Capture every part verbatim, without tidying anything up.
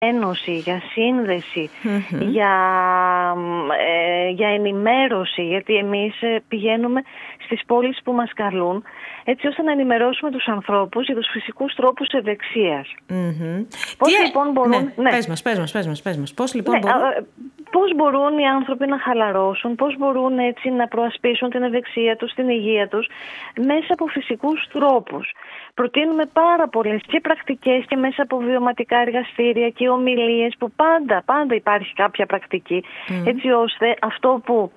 ένωση, για σύνδεση, mm-hmm. για, ε, για ενημέρωση, γιατί εμείς πηγαίνουμε στις πόλεις που μας καλούν, έτσι ώστε να ενημερώσουμε τους ανθρώπους για τους φυσικούς τρόπους ευεξίας. Mm-hmm. Πώς Τι λοιπόν μπορούν... Ναι, ναι. Πες μας, πες μας, πες μας, πες μας. Πώς λοιπόν ναι, μπορούν... α, πώς μπορούν οι άνθρωποι να χαλαρώσουν, πώς μπορούν έτσι να προασπίσουν την ευεξία τους, την υγεία τους, μέσα από φυσικούς τρόπους. Προτείνουμε πάρα πολλές και πρακτικές και μέσα από βιωματικά εργαστήρια και ομιλίες που πάντα, πάντα υπάρχει κάποια πρακτική, mm. έτσι ώστε αυτό που...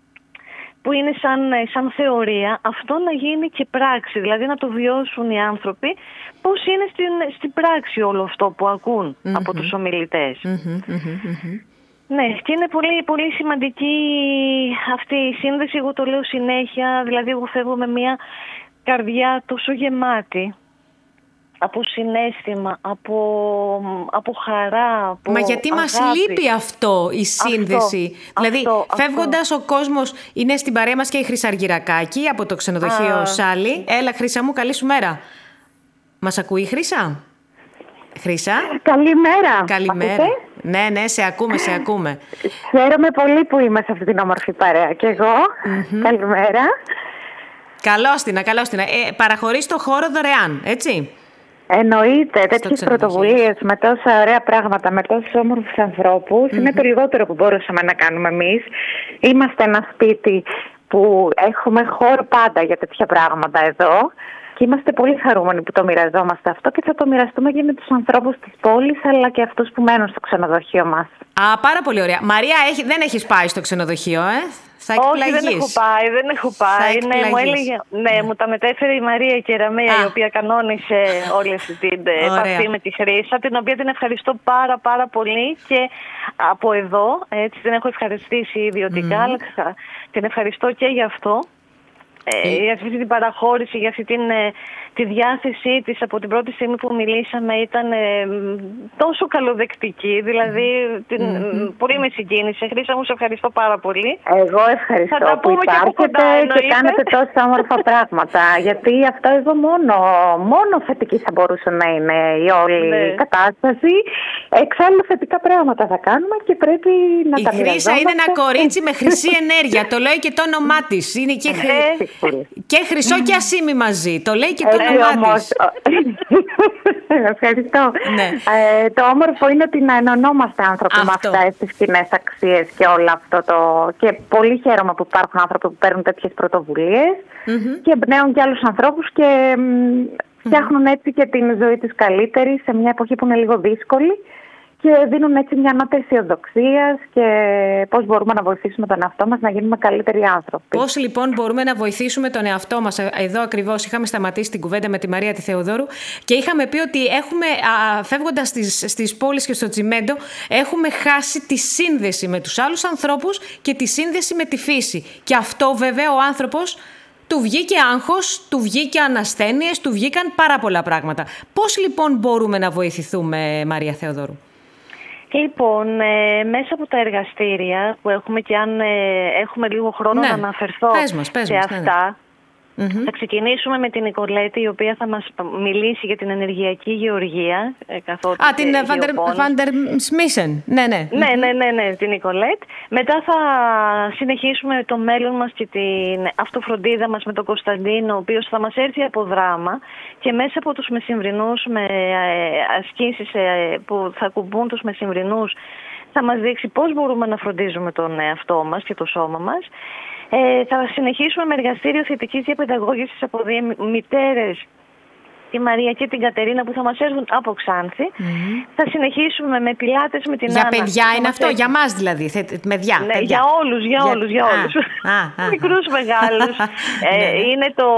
που είναι σαν, σαν θεωρία, αυτό να γίνει και πράξη, δηλαδή να το βιώσουν οι άνθρωποι πώς είναι στην, στην πράξη όλο αυτό που ακούν mm-hmm. από τους ομιλητές. Mm-hmm, mm-hmm. Ναι, και είναι πολύ, πολύ σημαντική αυτή η σύνδεση, εγώ το λέω συνέχεια, δηλαδή εγώ φεύγω με μια καρδιά τόσο γεμάτη από συναίσθημα, από, από χαρά, από Μα γιατί αγάπη. Μας λείπει αυτό, η σύνδεση. Αυτό, δηλαδή, αυτό, φεύγοντας αυτό. Ο κόσμος, είναι στην παρέα μας και η Χρύσα Αργυρακάκη από το ξενοδοχείο Α, Σάλι. Έλα, Χρύσα μου, καλή σου μέρα. Μας ακούει η Χρύσα? Χρύσα. Καλημέρα. Καλημέρα. Ακούτε? Ναι, ναι, σε ακούμε, σε ακούμε. Χαίρομαι πολύ που είμαι σε αυτή την όμορφη παρέα. Και εγώ. Mm-hmm. Καλημέρα. Καλώς την, καλώς την. Ε, παραχωρείς το χώρο δωρεάν, έτσι? Εννοείται, τέτοιες πρωτοβουλίες με τόσα ωραία πράγματα, με τόσους όμορφους ανθρώπους, mm-hmm. είναι το λιγότερο που μπορούσαμε να κάνουμε εμείς. Είμαστε ένα σπίτι που έχουμε χώρο πάντα για τέτοια πράγματα εδώ και είμαστε πολύ χαρούμενοι που το μοιραζόμαστε αυτό και θα το μοιραστούμε και με τους ανθρώπους της πόλης, αλλά και αυτούς που μένουν στο ξενοδοχείο μας. Α, πάρα πολύ ωραία. Μαρία, έχει, δεν έχεις πάει στο ξενοδοχείο, ε? Θα Όχι, δεν έχω πάει, δεν έχω πάει. Ναι, μου, έλεγε, ναι, ναι, μου τα μετέφερε η Μαρία Κεραμέα, η οποία κανόνισε όλη αυτή την επαφή με τη Χρύσα, την οποία την ευχαριστώ πάρα πάρα πολύ και από εδώ, έτσι την έχω ευχαριστήσει ιδιωτικά, mm. αλλά την ευχαριστώ και γι' αυτό. Ε, για αυτή την παραχώρηση, για αυτή την, τη διάθεσή της από την πρώτη στιγμή που μιλήσαμε ήταν ε, τόσο καλοδεκτική, δηλαδή την, mm-hmm. πολύ με συγκίνησε. Χρύσα μου, σε ευχαριστώ πάρα πολύ. Εγώ ευχαριστώ θα τα που υπάρχετε και, κοντά, και κάνετε τόσα όμορφα πράγματα, γιατί αυτό εδώ μόνο, μόνο θετική θα μπορούσε να είναι η όλη ναι. κατάσταση. Εξάλλου θετικά πράγματα θα κάνουμε και πρέπει να η τα μοιραζόμαστε. Η Χρύσα είναι ένα κορίτσι με χρυσή ενέργεια, το λέει και το όνομά της. Είναι και, χρυ... και χρυσό και ασήμι μαζί, το λέει και το όνομά της. Ευχαριστώ. Ναι. Ε, το όμορφο είναι ότι να ενωνόμαστε άνθρωποι αυτό. Με αυτές τις κοινές αξίες και όλο αυτό το... Και πολύ χαίρομαι που υπάρχουν άνθρωποι που παίρνουν τέτοιες πρωτοβουλίες mm-hmm. και εμπνέουν και άλλους ανθρώπους και φτιάχνουν mm-hmm. έτσι και την ζωή τους καλύτερη σε μια εποχή που είναι λίγο δύσκολη και δίνουν έτσι μια νότα αισιοδοξίας και πώς μπορούμε να βοηθήσουμε τον εαυτό μας να γίνουμε καλύτεροι άνθρωποι. Πώς λοιπόν μπορούμε να βοηθήσουμε τον εαυτό μας? Εδώ ακριβώς είχαμε σταματήσει την κουβέντα με τη Μαρία τη Θεοδόρου και είχαμε πει ότι έχουμε, α, φεύγοντας στις, στις πόλεις και στο τσιμέντο, έχουμε χάσει τη σύνδεση με τους άλλους ανθρώπους και τη σύνδεση με τη φύση. Και αυτό βέβαια ο άνθρωπος του βγήκε άγχος, του βγήκε ανασθένειες, του βγήκαν πάρα πολλά πράγματα. Πώς λοιπόν μπορούμε να βοηθηθούμε, Μαρία Θεοδόρου? Λοιπόν, ε, μέσα από τα εργαστήρια που έχουμε και αν ε, έχουμε λίγο χρόνο ναι. να αναφερθώ πες μας, πες σε μας, αυτά, ναι, ναι. Mm-hmm. θα ξεκινήσουμε με την Νικολέτη, η οποία θα μας μιλήσει για την ενεργειακή γεωργία. Ε, Α, την Βάντερ Σμίσεν. Ναι, ναι. Ναι, ναι, ναι, ναι, την Νικολέτ. Μετά θα συνεχίσουμε το μέλλον μας και την αυτοφροντίδα μας με τον Κωνσταντίνο, ο οποίος θα μας έρθει από δράμα και μέσα από τους μεσημβρινούς με ασκήσεις που θα κουμπούν τους μεσημβρινούς θα μας δείξει πώς μπορούμε να φροντίζουμε τον εαυτό μας και το σώμα μας. Ε, θα συνεχίσουμε με εργαστήριο θετικής διαπαιδαγώγησης από δύο μητέρες, τη Μαρία και την Κατερίνα, που θα μας έρθουν από Ξάνθη. Mm-hmm. Θα συνεχίσουμε με πιλάτες με την για Άννα. Για παιδιά είναι αυτό, έρθουν... για μας δηλαδή, με διά, ναι, παιδιά. για όλους, για, για... όλους, για όλους. Α, α, μικρούς, α, μεγάλους. ε, είναι το,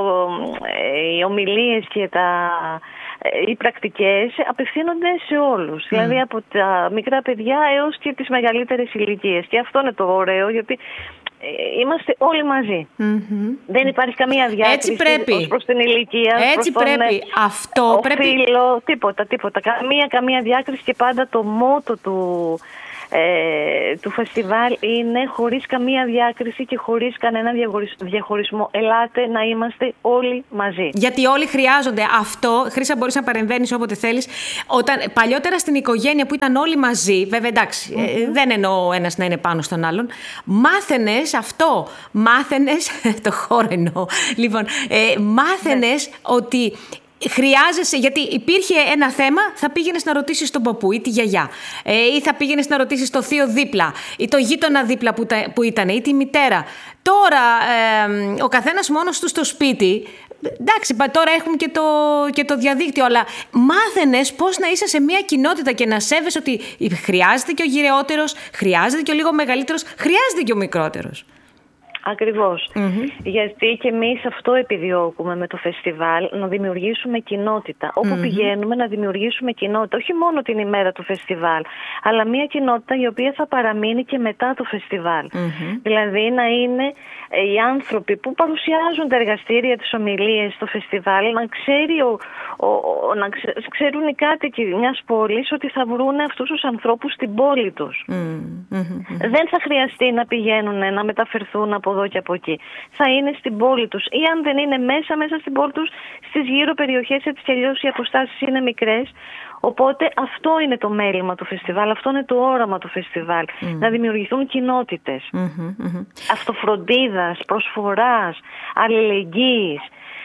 ε, οι ομιλίες και τα... οι πρακτικές απευθύνονται σε όλους, mm. δηλαδή από τα μικρά παιδιά έως και τις μεγαλύτερες ηλικίες. Και αυτό είναι το ωραίο, γιατί είμαστε όλοι μαζί. Mm-hmm. Δεν υπάρχει καμία διάκριση ως προς την ηλικία, έτσι προς τον πρέπει. Αυτό πρέπει. Φίλο, τίποτα, τίποτα. Καμία, καμία διάκριση και πάντα το μότο του, ε, του φεστιβάλ είναι χωρίς καμία διάκριση και χωρίς κανένα διαχωρισμό. Ελάτε να είμαστε όλοι μαζί. Γιατί όλοι χρειάζονται αυτό. Χρύσα, μπορείς να παρεμβαίνεις όποτε θέλεις. Όταν, παλιότερα στην οικογένεια που ήταν όλοι μαζί, βέβαια εντάξει, mm-hmm. ε, δεν εννοώ ο ένας να είναι πάνω στον άλλον, μάθαινες αυτό. Μάθαινες, το χώρο εννοώ. Λοιπόν, ε, μάθαινες yeah. ότι χρειάζεσαι, γιατί υπήρχε ένα θέμα, θα πήγαινες να ρωτήσεις τον παππού ή τη γιαγιά, ε, ή θα πήγαινες να ρωτήσεις το θείο δίπλα, ή το γείτονα δίπλα που, τα, που ήταν, ή τη μητέρα. Τώρα ε, ο καθένας μόνος του στο σπίτι. Εντάξει, τώρα έχουμε και το, και το διαδίκτυο, αλλά μάθαινες πώς να είσαι σε μια κοινότητα και να σέβεσαι ότι χρειάζεται και ο γυρεότερος, χρειάζεται και ο λίγο μεγαλύτερος, χρειάζεται και ο μικρότερος. Ακριβώς. Mm-hmm. Γιατί και εμείς αυτό επιδιώκουμε με το φεστιβάλ, να δημιουργήσουμε κοινότητα. Όπου mm-hmm. πηγαίνουμε να δημιουργήσουμε κοινότητα, όχι μόνο την ημέρα του φεστιβάλ, αλλά μια κοινότητα η οποία θα παραμείνει και μετά το φεστιβάλ. Mm-hmm. Δηλαδή να είναι οι άνθρωποι που παρουσιάζουν τα εργαστήρια, τις ομιλίες στο φεστιβάλ, να, ξέρει ο, ο, ο, να ξέρουν οι κάτοικοι μιας πόλης ότι θα βρουν αυτούς τους ανθρώπους στην πόλη τους. Mm-hmm. Δεν θα χρειαστεί να πηγαίνουν, να μεταφερθούν από εδώ και από εκεί. Θα είναι στην πόλη τους, ή αν δεν είναι μέσα, μέσα στην πόλη τους, στις γύρω περιοχές, έτσι κι αλλιώς οι αποστάσεις είναι μικρές. Οπότε αυτό είναι το μέλημα του φεστιβάλ, αυτό είναι το όραμα του φεστιβάλ. Mm. Να δημιουργηθούν κοινότητες mm-hmm, mm-hmm. αυτοφροντίδας, προσφοράς, αλληλεγγύης.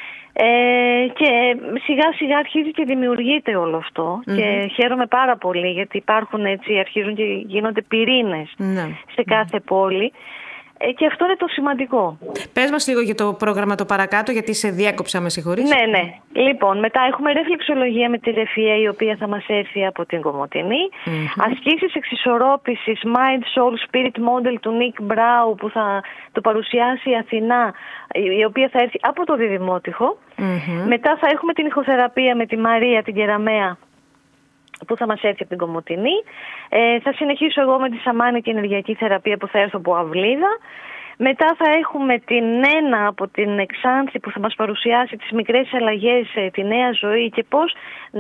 Ε, και σιγά σιγά αρχίζει και δημιουργείται όλο αυτό mm-hmm. και χαίρομαι πάρα πολύ γιατί υπάρχουν έτσι, αρχίζουν και γίνονται πυρήνες mm-hmm. σε κάθε mm-hmm. πόλη. Ε, και αυτό είναι το σημαντικό. Πες μας λίγο για το πρόγραμμα το παρακάτω, γιατί σε διάκοψα, με συγχωρείς. Ναι, ναι. Λοιπόν, μετά έχουμε ρεφλεξολογία με τη Ρεφιέ, η οποία θα μας έρθει από την Κομοτηνή. Mm-hmm. Ασκήσεις εξισορρόπησης Mind, Soul, Spirit Model του Νίκ Μπράου, που θα το παρουσιάσει η Αθηνά, η οποία θα έρθει από το Διδημότυχο. Mm-hmm. Μετά θα έχουμε την ηχοθεραπεία με τη Μαρία την Κεραμαία, που θα μας έρθει από την Κομοτηνή. Ε, θα συνεχίσω εγώ με τη σαμάνικη ενεργειακή θεραπεία που θα έρθω από Αυλίδα. Μετά θα έχουμε την Νένα από την Εξάνθη που θα μας παρουσιάσει τις μικρές αλλαγές, τη νέα ζωή και πώς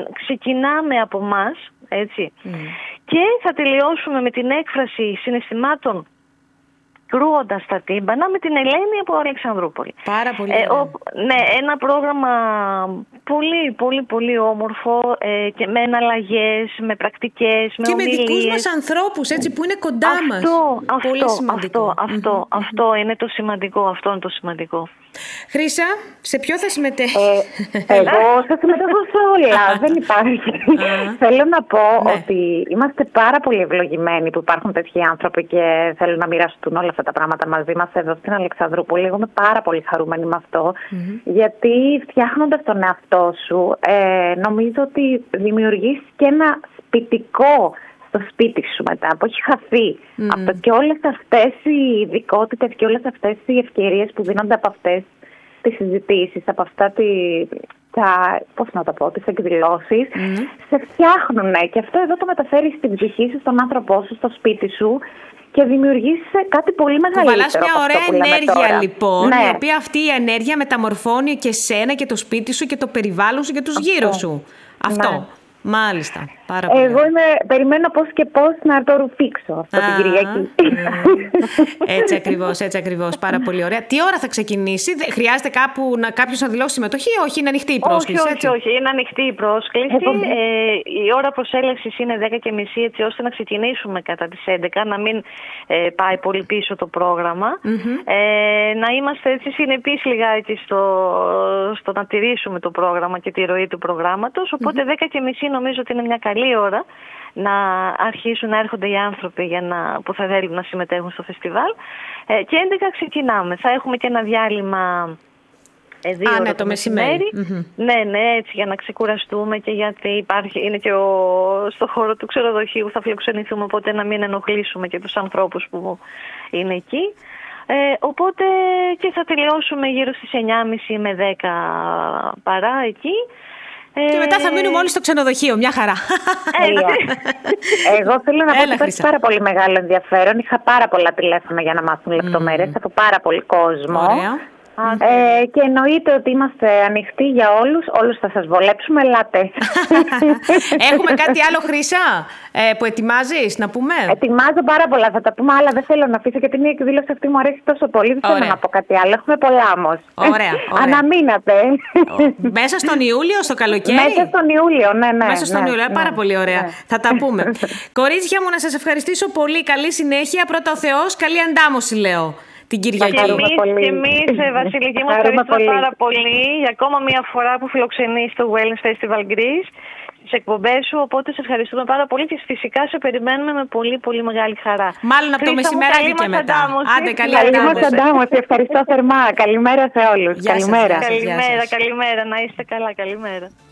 ξεκινάμε από μας, έτσι. Mm. Και θα τελειώσουμε με την έκφραση συναισθημάτων κρούοντας τα τύμπανα με την Ελένη από Αλεξανδρούπολη. Πάρα πολύ. Ε, ο, ναι, ένα πρόγραμμα πολύ, πολύ, πολύ όμορφο ε, και με εναλλαγές, με πρακτικές, με και ομιλίες. Και με δικούς μας ανθρώπους, έτσι, που είναι κοντά αυτό, μας. Αυτό, πολύ σημαντικό. Αυτό, αυτό, mm-hmm. αυτό είναι το σημαντικό, αυτό είναι το σημαντικό. Χρύσα, σε ποιο θα συμμετέχει? Ε, εγώ θα συμμετέχω σε όλα, δεν υπάρχει. Θέλω να πω ναι. ότι είμαστε πάρα πολύ ευλογημένοι που υπάρχουν τέτοιοι άνθρωποι και θέλουν να μοιραστούν όλα αυτά τα πράγματα μαζί μας εδώ στην Αλεξανδρούπολη. Εγώ είμαι πάρα πολύ χαρούμενη με αυτό, mm-hmm. γιατί φτιάχνοντας τον εαυτό σου, ε, νομίζω ότι δημιουργείς και ένα σπιτικό στο σπίτι σου μετά, που έχει χαθεί. Mm. Αυτό και όλες αυτές οι ειδικότητες και όλες αυτές οι ευκαιρίες που δίνονται από αυτές τις συζητήσεις, από αυτά τη, τα, πώς να το πω, τις εκδηλώσεις, mm. σε φτιάχνουν. Και αυτό εδώ το μεταφέρεις στην ψυχή σου, στον άνθρωπό σου, στο σπίτι σου και δημιουργείς κάτι πολύ μεγαλύτερο. Κουβαλάς μια ωραία ενέργεια τώρα. λοιπόν, ναι. η οποία αυτή η ενέργεια μεταμορφώνει και σένα και το σπίτι σου και το περιβάλλον σου και τους αυτό. Γύρω σου. Αυτό. Ναι. Μάλιστα. Πάρα πολύ. Εγώ είμαι, περιμένω πώς και πώς να το ρουφήξω αυτό την Κυριακή. Έτσι ακριβώς, έτσι ακριβώς. Πάρα πολύ ωραία. Τι ώρα θα ξεκινήσει? Χρειάζεται κάπου να, κάποιος να δηλώσει συμμετοχή ή όχι? Είναι ανοιχτή η πρόσκληση? Όχι, έτσι? όχι, όχι. Είναι ανοιχτή η πρόσκληση. Ε, η ώρα προσέλευσης είναι δέκα και μισή, έτσι ώστε να ξεκινήσουμε κατά τις έντεκα, να μην ε, πάει πολύ πίσω το πρόγραμμα. Mm-hmm. Ε, να είμαστε έτσι συνεπείς λιγάκι στο, στο να τηρήσουμε το πρόγραμμα και τη ροή του προγράμματος. Οπότε mm-hmm. δέκα και μισή νομίζω ότι είναι μια καλή ώρα να αρχίσουν να έρχονται οι άνθρωποι για να, που θα θέλουν να συμμετέχουν στο φεστιβάλ. Ε, και έντεκα ξεκινάμε. Θα έχουμε και ένα διάλειμμα ε, δύο ώρα ναι, το μεσημέρι. Mm-hmm. Ναι, ναι, έτσι για να ξεκουραστούμε και γιατί υπάρχει, είναι και ο, στο χώρο του ξενοδοχείου θα φιλοξενηθούμε, οπότε να μην ενοχλήσουμε και τους ανθρώπους που είναι εκεί. Ε, οπότε και θα τελειώσουμε γύρω στις εννιά και μισή με δέκα παρά εκεί. Και μετά θα μείνουμε όλοι στο ξενοδοχείο, μια χαρά. Εγώ θέλω να πω ότι υπάρχει πάρα πολύ μεγάλο ενδιαφέρον. Είχα πάρα πολλά τηλέφωνα για να μάθουν λεπτομέρειες από πάρα πολύ κόσμο. Ωραία. Ε, και εννοείται ότι είμαστε ανοιχτοί για όλους. Όλους θα σας βολέψουμε, ελάτε. Έχουμε κάτι άλλο, Χρύσα, ε, που ετοιμάζεις να πούμε? Ετοιμάζω πάρα πολλά, θα τα πούμε, αλλά δεν θέλω να αφήσω γιατί μια εκδήλωση αυτή μου αρέσει τόσο πολύ. Δεν θέλω να πω κάτι άλλο. Έχουμε πολλά όμως. Ωραία, ωραία. Αναμείνατε. Μέσα στον Ιούλιο, στο καλοκαίρι. Μέσα στον Ιούλιο, ναι, ναι. Μέσα στον ναι, Ιούλιο, ναι, πάρα ναι, πολύ ωραία. Ναι. Θα τα πούμε. Κορίτσια μου, να σας ευχαριστήσω πολύ. Καλή συνέχεια. Πρώτα ο Θεός, καλή αντάμωση, λέω. Την Κυριακή. Και εμείς, και εμείς Βασιλική, μου ευχαριστούμε πάρα πολύ για ακόμα μια φορά που φιλοξενείς στο Wellness Festival Greece, τις εκπομπές σου. Οπότε σε ευχαριστούμε πάρα πολύ και φυσικά σε περιμένουμε με πολύ πολύ μεγάλη χαρά. Μάλλον από το μεσημεράκι και μετά. Αντάμωση. Άντε, καλή αντάμωση. αντάμωση. Ευχαριστώ θερμά. Καλημέρα σε όλους. Γεια καλημέρα. Σας, καλημέρα, γεια σας. καλημέρα. Να είστε καλά. Καλημέρα.